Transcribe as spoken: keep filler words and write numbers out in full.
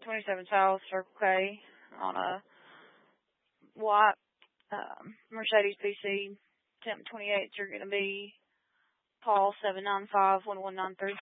twenty-seven South, Circle K, on a white um, Mercedes B C. Temp twenty-eights are going to be call seven nine five, one one nine three.